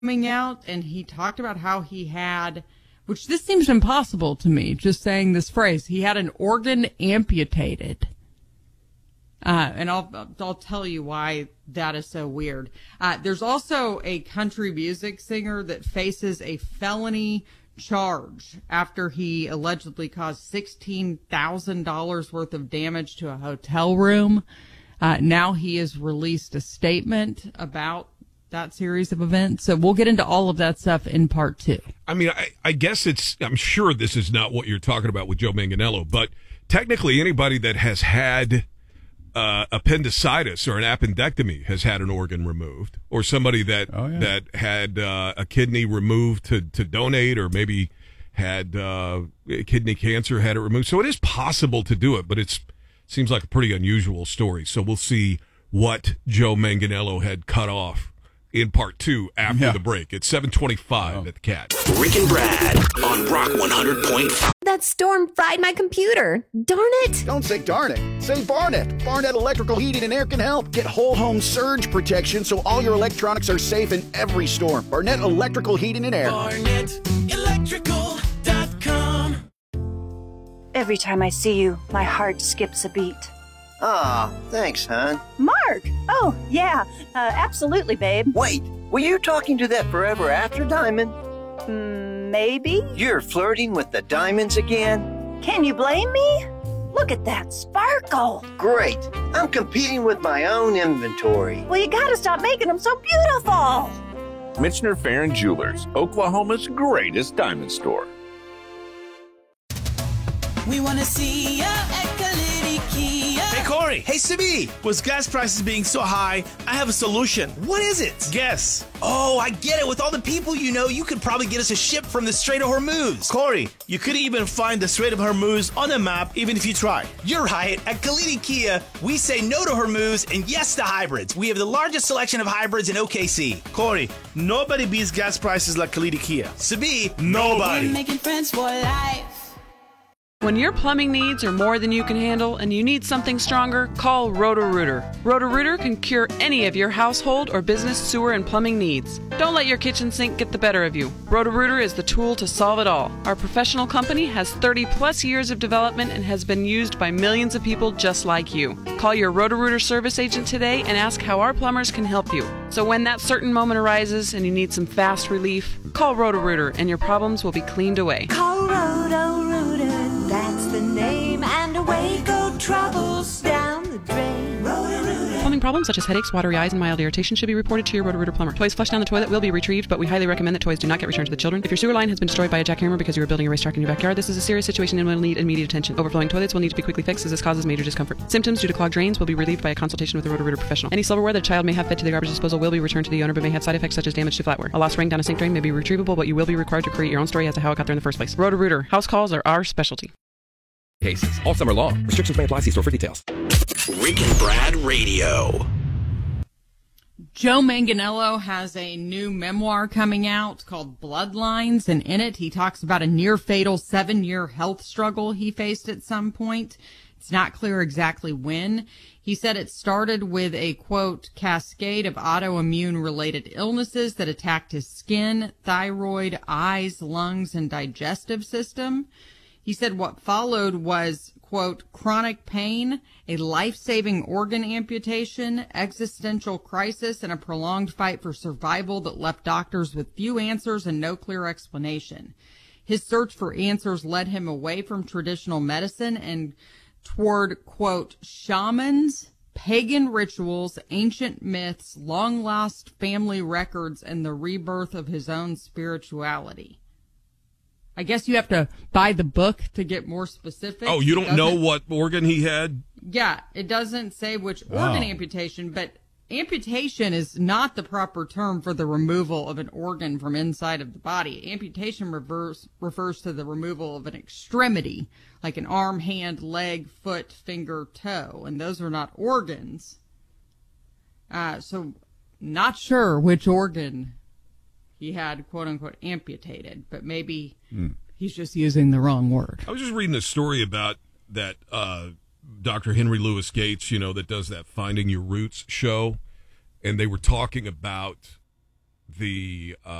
coming out, and he talked about how he had, which this seems impossible to me, just saying this phrase, he had an organ amputated. And I'll tell you why that is so weird. There's also a country music singer that faces a felony charge after he allegedly caused $16,000 worth of damage to a hotel room. Now he has released a statement about that series of events. So we'll get into all of that stuff in part 2. I mean, I guess I'm sure this is not what you're talking about with Joe Manganiello, but technically anybody that has had appendicitis or an appendectomy has had an organ removed, or somebody that that had a kidney removed to donate, or maybe had kidney cancer, had it removed. So it is possible to do it, but it seems like a pretty unusual story. So we'll see what Joe Manganiello had cut off in part 2 after the break. It's 7:25 at the Cat. Rick and Brad on Rock 100.5. That storm fried my computer. Darn it. Don't say darn it. Say Barnett. Barnett Electrical Heating and Air can help. Get whole home surge protection so all your electronics are safe in every storm. Barnett Electrical Heating and Air. BarnettElectrical.com. Every time I see you, my heart skips a beat. Aw, thanks, hon. Mark! Oh, yeah, absolutely, babe. Wait, were you talking to that forever after diamond? Maybe? You're flirting with the diamonds again? Can you blame me? Look at that sparkle. Great. I'm competing with my own inventory. Well, you gotta stop making them so beautiful. Michener Farron Jewelers, Oklahoma's greatest diamond store. We want to see ya at Kalidi Kia. Hey, Corey. Hey, Sibi. With gas prices being so high, I have a solution. What is it? Guess. Oh, I get it. With all the people you know, you could probably get us a ship from the Strait of Hormuz. Corey, you could even find the Strait of Hormuz on a map, even if you try. You're right. At Kalidi Kia, we say no to Hormuz and yes to hybrids. We have the largest selection of hybrids in OKC. Corey, nobody beats gas prices like Kalidi Kia. Sibi, nobody. We're making friends for life. When your plumbing needs are more than you can handle and you need something stronger, call Roto-Rooter. Roto-Rooter can cure any of your household or business sewer and plumbing needs. Don't let your kitchen sink get the better of you. Roto-Rooter is the tool to solve it all. Our professional company has 30-plus years of development and has been used by millions of people just like you. Call your Roto-Rooter service agent today and ask how our plumbers can help you. So when that certain moment arises and you need some fast relief, call Roto-Rooter and your problems will be cleaned away. Call Roto-Rooter. That's the name, and away go troubles down the drain. Roto-Rooter. Plumbing problems such as headaches, watery eyes, and mild irritation should be reported to your Roto-Rooter plumber. Toys flushed down the toilet will be retrieved, but we highly recommend that toys do not get returned to the children. If your sewer line has been destroyed by a jackhammer because you are building a racetrack in your backyard, this is a serious situation and will need immediate attention. Overflowing toilets will need to be quickly fixed as this causes major discomfort. Symptoms due to clogged drains will be relieved by a consultation with a Roto-Rooter professional. Any silverware that a child may have fed to the garbage disposal will be returned to the owner but may have side effects such as damage to flatware. A lost ring down a sink drain may be retrievable, but you will be required to create your own story as to how it got there in the first place. Roto-Rooter. House calls are our specialty. Cases all summer long. Restrictions may apply. See store for details. Rick and Brad Radio. Joe Manganiello has a new memoir coming out called Bloodlines, and in it he talks about a near-fatal 7-year health struggle he faced at some point. It's not clear exactly when. He said it started with a, quote, cascade of autoimmune-related illnesses that attacked his skin, thyroid, eyes, lungs, and digestive system. He said what followed was, quote, chronic pain, a life-saving organ amputation, existential crisis, and a prolonged fight for survival that left doctors with few answers and no clear explanation. His search for answers led him away from traditional medicine and toward, quote, shamans, pagan rituals, ancient myths, long-lost family records, and the rebirth of his own spirituality. I guess you have to buy the book to get more specific. Oh, you don't know what organ he had? Yeah, it doesn't say which organ amputation, but amputation is not the proper term for the removal of an organ from inside of the body. Amputation refers to the removal of an extremity, like an arm, hand, leg, foot, finger, toe, and those are not organs. So not sure which organ he had, quote-unquote, amputated, but maybe he's just using the wrong word. I was just reading a story about that Dr. Henry Louis Gates, you know, that does that Finding Your Roots show, and they were talking about the